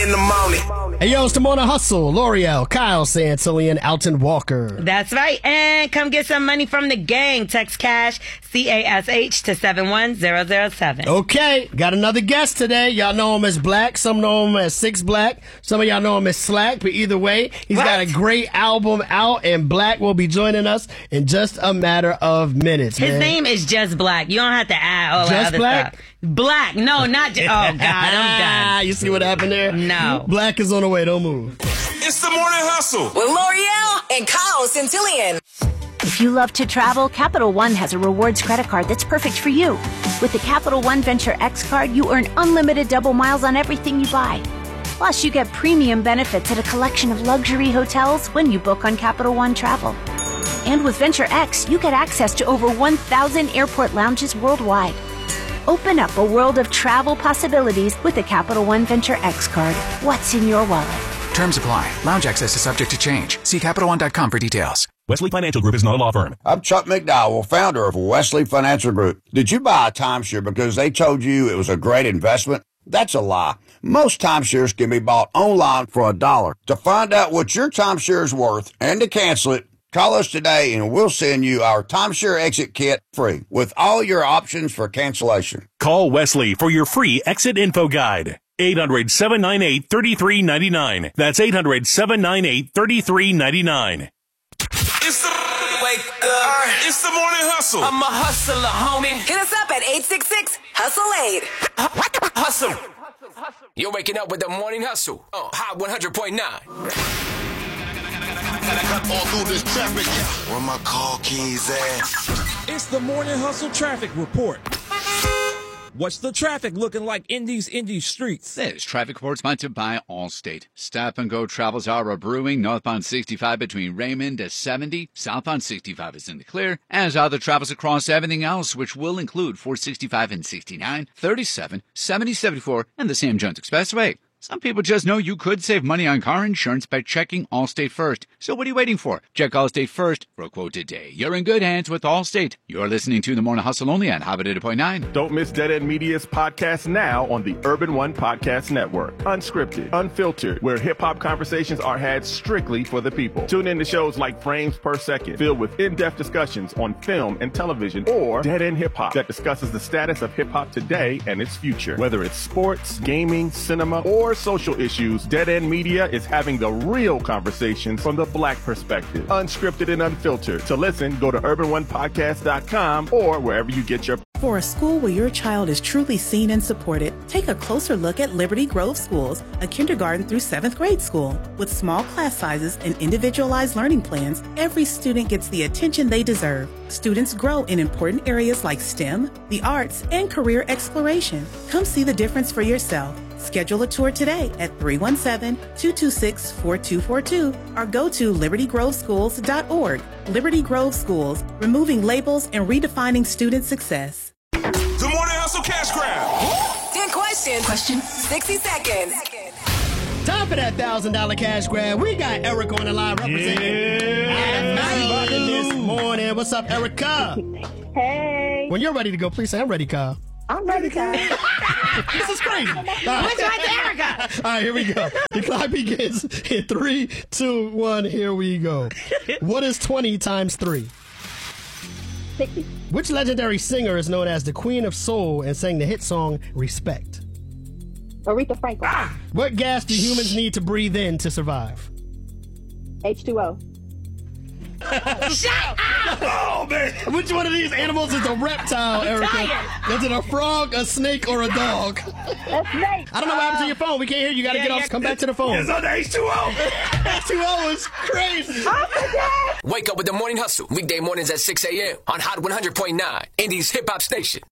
In the morning. Hey, yo, it's the Morning Hustle. L'Oreal, Kyle Santillian, Alton Walker. That's right. And come get some money from the gang. Text cash, CASH to 71007. Okay, got another guest today. Y'all know him as Black. Some know him as Six Black. Some of y'all know him as Slack. But either way, he's got a great album out, and Black will be joining us in just a matter of minutes. His name is just Black. You don't have to add all the other Black? stuff. Black. No, not just. Oh, God, I'm done. You see what happened there? No. Black is on the way. Don't move. It's the Morning Hustle with L'Oreal and Kyle Santillian. If you love to travel, Capital One has a rewards credit card that's perfect for you. With the Capital One Venture X card, you earn unlimited double miles on everything you buy. Plus, you get premium benefits at a collection of luxury hotels when you book on Capital One Travel. And with Venture X, you get access to over 1,000 airport lounges worldwide. Open up a world of travel possibilities with the Capital One Venture X card. What's in your wallet? Terms apply. Lounge access is subject to change. See CapitalOne.com for details. Wesley Financial Group is not a law firm. I'm Chuck McDowell, founder of Wesley Financial Group. Did you buy a timeshare because they told you it was a great investment? That's a lie. Most timeshares can be bought online for $1. To find out what your timeshare is worth and to cancel it, call us today and we'll send you our timeshare exit kit free with all your options for cancellation. Call Wesley for your free exit info guide. 800-798-3399. That's 800-798-3399. It's the wake up. It's the Morning Hustle. I'm a hustler, homie. Hit us up at 866-HUSTLE-8. Hustle. You're waking up with the Morning Hustle. Hot 100.9. All through this traffic. Where my car keys at? It's the Morning Hustle Traffic Report. What's the traffic looking like in these streets? This traffic report sponsored by Allstate. Stop and go travels are brewing. Northbound 65 between Raymond to 70. Southbound 65 is in the clear, as are the travels across everything else, which will include 465 and 69, 37, 70, 74, and the Sam Jones Expressway. Some people just know you could save money on car insurance by checking Allstate first. So what are you waiting for? Check Allstate first for a quote today. You're in good hands with Allstate. You're listening to The Morning Hustle only on Habit 8.9. Don't miss Dead End Media's podcast now on the Urban One Podcast Network. Unscripted, unfiltered, where hip-hop conversations are had strictly for the people. Tune in to shows like Frames Per Second, filled with in-depth discussions on film and television, or Dead End Hip Hop, that discusses the status of hip-hop today and its future. Whether it's sports, gaming, cinema, or social issues, Dead End Media is having the real conversations from the Black perspective, unscripted and unfiltered. To listen, go to urbanonepodcast.com or wherever you get your. For a school where your child is truly seen and supported, take a closer look at Liberty Grove Schools, a kindergarten through 7th grade school. With small class sizes and individualized learning plans, every student gets the attention they deserve. Students grow in important areas like STEM, the arts, and career exploration. Come see the difference for yourself. Schedule a tour today at 317-226-4242 or go to libertygroveschools.org. Liberty Grove Schools, removing labels and redefining student success. The Morning Hustle Cash Grab. 10 questions. 60 seconds. Time for that $1,000 cash grab. We got Erica on the line representing everybody this morning. What's up, Erica? Hey. When you're ready to go, please say, I'm ready, Kyle. I'm ready, Kyle. This is crazy. What's right there, Erica? All right, here we go. The clock begins in 3, 2, 1. Here we go. What is 20 times 3? 60. Which legendary singer is known as the Queen of Soul and sang the hit song Respect? Aretha Franklin. What gas do humans need to breathe in to survive? H2O. Shut up! Oh, man. Which one of these animals is a reptile, Erica? Is it a frog, a snake, or a dog? A snake. I don't know what happened to your phone. We can't hear you. You got to get off. Come back to the phone. It's on the H2O. H2O is crazy. Wake up with the Morning Hustle. Weekday mornings at 6 a.m. on Hot 100.9, Indies hip hop station.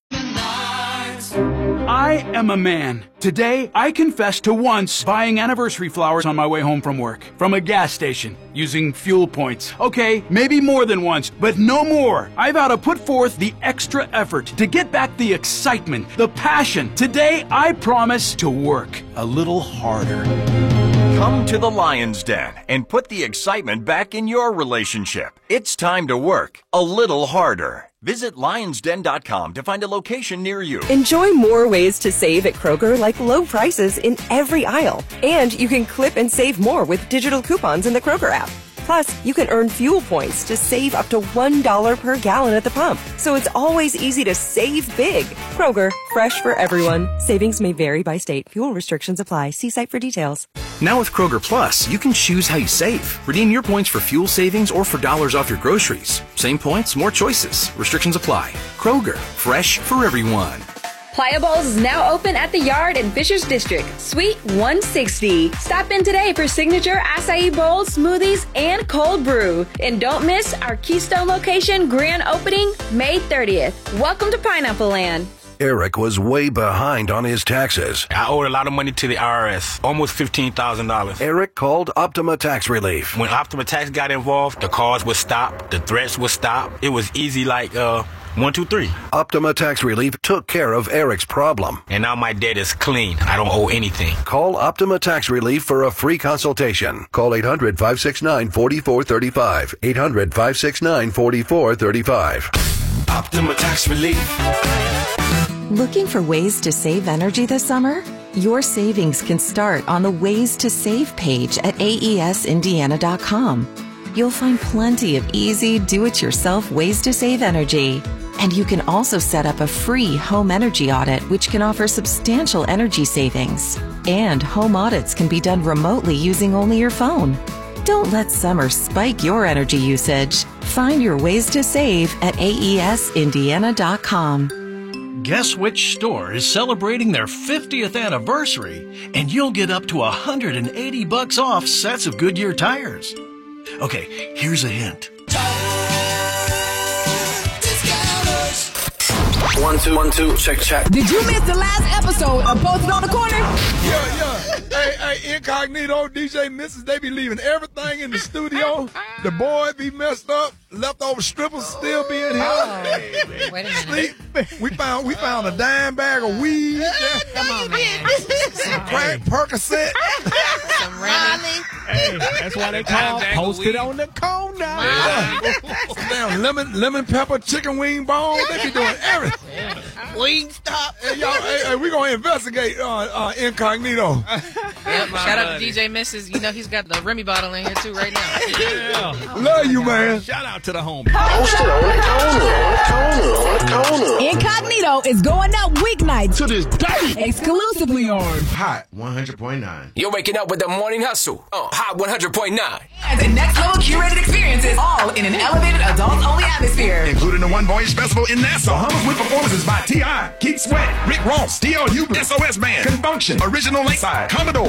I am a man. Today, I confess to once buying anniversary flowers on my way home from work, from a gas station, using fuel points. Okay, maybe more than once, but no more. I vow to put forth the extra effort to get back the excitement, the passion. Today, I promise to work a little harder. Come to the Lion's Den and put the excitement back in your relationship. It's time to work a little harder. Visit LionsDen.com to find a location near you. Enjoy more ways to save at Kroger, like low prices in every aisle. And you can clip and save more with digital coupons in the Kroger app. Plus, you can earn fuel points to save up to $1 per gallon at the pump. So it's always easy to save big. Kroger, fresh for everyone. Savings may vary by state. Fuel restrictions apply. See site for details. Now with Kroger Plus, you can choose how you save. Redeem your points for fuel savings or for dollars off your groceries. Same points, more choices. Restrictions apply. Kroger, fresh for everyone. Playa Bowls is now open at the Yard in Fishers District, Suite 160. Stop in today for signature acai bowls, smoothies, and cold brew. And don't miss our Keystone location grand opening May 30th. Welcome to Pineapple Land. Eric was way behind on his taxes. I owed a lot of money to the IRS, almost $15,000. Eric called Optima Tax Relief. When Optima Tax got involved, the calls would stop, the threats would stop. It was easy like 1, 2, 3. Optima Tax Relief took care of Eric's problem. And now my debt is clean. I don't owe anything. Call Optima Tax Relief for a free consultation. Call 800-569-4435. 800-569-4435. Optima Tax Relief. Looking for ways to save energy this summer? Your savings can start on the Ways to Save page at aesindiana.com. You'll find plenty of easy, do-it-yourself ways to save energy. And you can also set up a free home energy audit, which can offer substantial energy savings. And home audits can be done remotely using only your phone. Don't let summer spike your energy usage. Find your ways to save at aesindiana.com. Guess which store is celebrating their 50th anniversary, and you'll get up to $180 off sets of Goodyear tires. Okay, here's a hint. 1, 2, 1, 2, check. Did you miss the last episode of Posted on the Corner? Yeah. Hey, Incognito, DJ Mrs. They be leaving everything in the studio. The boy be messed up. Leftover strippers still be in here. Oh, wait a minute. We found a dime bag of weed. Come on, man. Some crack, Percocet. Some Remy. Hey, that's why they call Posted on the Corner. Damn lemon pepper chicken wing bone. They be doing everything. Wing stop. Hey, y'all, hey, we gonna investigate Incognito. Yep, shout out to DJ Mrs. You know he's got the Remy bottle in here too right now. Yeah. Love you, man. Shout out to the home. Posted on the corner. Incognito is going up weeknights to this day. Exclusively on Hot 100.9. You're waking up with the morning hustle on Hot 100.9. And the next level curated experiences, all in an elevated adult-only atmosphere. Including the One Voice Festival in Nassau. Hummers with performances by T.I., Keith Sweat, Rick Ross, D.L.U., SOS Band, Confunction, Original Lakeside, Commodore,